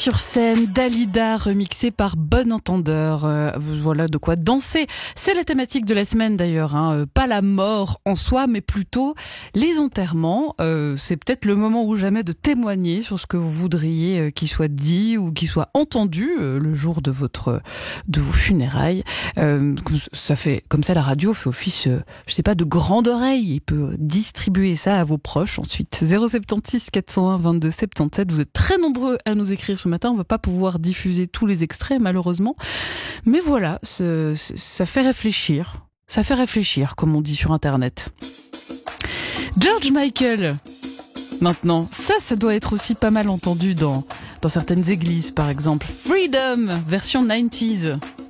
sur scène, Dalida remixée par Bon Entendeur. Voilà de quoi danser. C'est la thématique de la semaine d'ailleurs, pas la mort en soi, mais plutôt les enterrements. C'est peut-être le moment ou jamais de témoigner sur ce que vous voudriez qu'il soit dit ou qu'il soit entendu le jour de vos funérailles. Comme ça, la radio fait office, de grande oreille. Il peut distribuer ça à vos proches ensuite. 076 401 22 77. Vous êtes très nombreux à nous écrire ce matin. On va pas pouvoir diffuser tous les extraits malheureusement, mais voilà, ça fait réfléchir. Ça fait réfléchir, comme on dit sur Internet. George Michael. Maintenant, ça doit être aussi pas mal entendu dans certaines églises, par exemple. Freedom, version 90s.